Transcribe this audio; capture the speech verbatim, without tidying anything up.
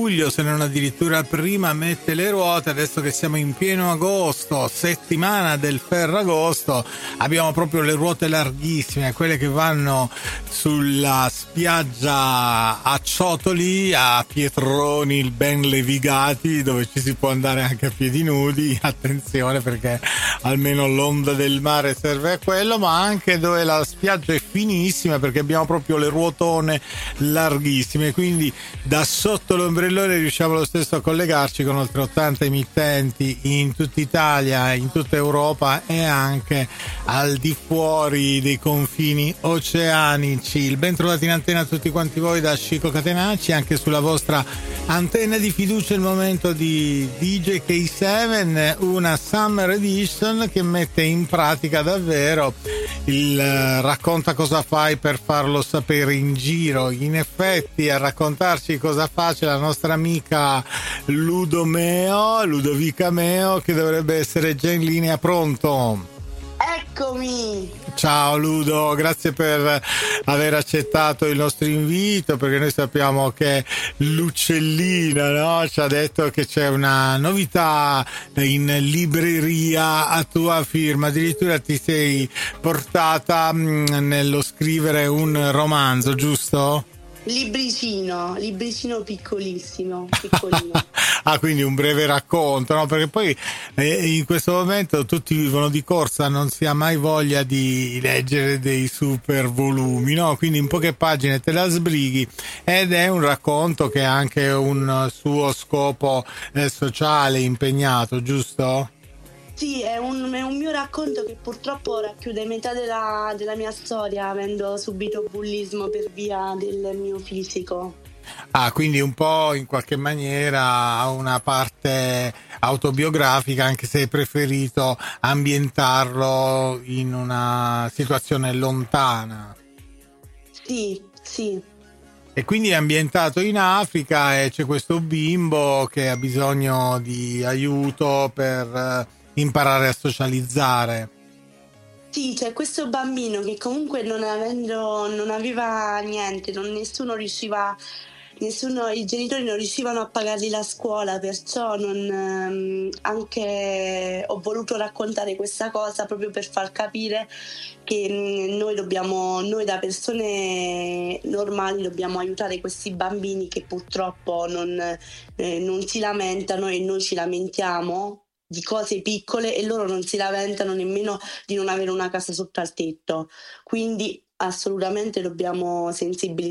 luglio, se non addirittura prima, mette le ruote. Adesso che siamo in pieno agosto, settimana del Ferragosto, abbiamo proprio le ruote larghissime, quelle che vanno sulla spiaggia a Ciotoli, a Pietroni ben levigati, dove ci si può andare anche a piedi nudi. Attenzione, perché almeno l'onda del mare serve a quello, ma anche dove la spiaggia è finissima, perché abbiamo proprio le ruotone larghissime, quindi da sotto l'ombrellone riusciamo lo stesso a collegarci con oltre ottanta emittenti in tutta Italia, in tutta Europa e anche al di fuori dei confini oceanici. Il ben trovati in antena a tutti quanti voi da Chico Catenacci, anche sulla vostra antenna di fiducia. Il momento di D J K sette, una Summer Edition che mette in pratica davvero il uh, racconta cosa fai per farlo sapere in giro. In effetti a raccontarci cosa fa c'è la nostra amica Ludomeo, Ludovica Meo, che dovrebbe essere già in linea. Pronto? Eccomi! Ciao Ludo, grazie per aver accettato il nostro invito, perché noi sappiamo che Lucellina, no, ci ha detto che c'è una novità in libreria a tua firma, addirittura ti sei portata mh, nello scrivere un romanzo, giusto? Libricino, libricino piccolissimo, piccolino. Ah, quindi un breve racconto, no? Perché poi eh, in questo momento tutti vivono di corsa, non si ha mai voglia di leggere dei super volumi, no? Quindi in poche pagine te la sbrighi, ed è un racconto che ha anche un suo scopo eh, sociale impegnato, giusto? Sì, è un, è un mio racconto che purtroppo racchiude metà della, della mia storia, avendo subito bullismo per via del mio fisico. Ah, quindi un po' in qualche maniera ha una parte autobiografica, anche se hai preferito ambientarlo in una situazione lontana. Sì, sì. E quindi è ambientato in Africa e c'è questo bimbo che ha bisogno di aiuto per eh, imparare a socializzare. Sì, c'è questo bambino che comunque non avendo, non aveva niente, non, nessuno riusciva, nessuno, i genitori non riuscivano a pagargli la scuola, perciò non, ehm, anche ho voluto raccontare questa cosa proprio per far capire che mh, noi dobbiamo, noi da persone normali dobbiamo aiutare questi bambini che purtroppo non, eh, non si lamentano e noi ci lamentiamo di cose piccole e loro non si lamentano nemmeno di non avere una casa sotto al tetto, quindi assolutamente dobbiamo sensibilizzare